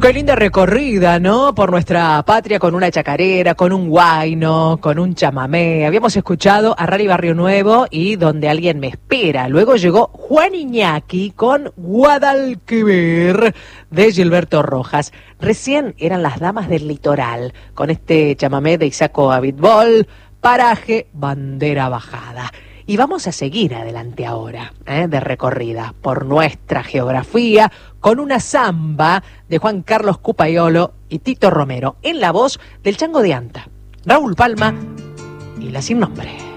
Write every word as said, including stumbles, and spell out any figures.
Qué linda recorrida, ¿no? Por nuestra patria con una chacarera, con un huayno, con un chamamé. Habíamos escuchado a Rally Barrio Nuevo y Donde alguien me espera. Luego llegó Juan Iñaki con Guadalquivir de Gilberto Rojas. Recién eran Las Damas del Litoral con este chamamé de Isaco Abitbol, Paraje, Bandera Bajada. Y vamos a seguir adelante ahora, ¿eh? de recorrida por nuestra geografía, con una samba de Juan Carlos Cupaiolo y Tito Romero, en la voz del Chango de Anta, Raúl Palma y la Sin Nombre.